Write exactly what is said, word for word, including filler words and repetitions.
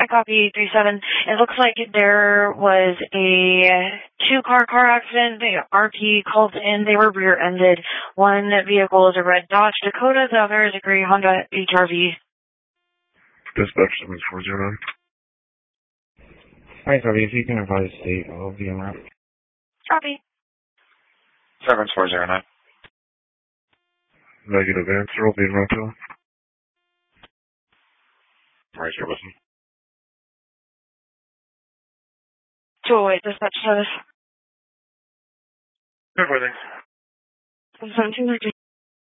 I copy three seven. It looks like there was a two-car car accident. The R P called in. They were rear-ended. One vehicle is a red Dodge Dakota. The other is a gray Honda H R V. Dispatch seven four zero nine. Hi, Copy. If you can advise state, I'll be en route. Copy. seven four zero nine. Negative answer. I'll be en route to. Right here, listen. two oh eight, dispatch service. Everything. seventeen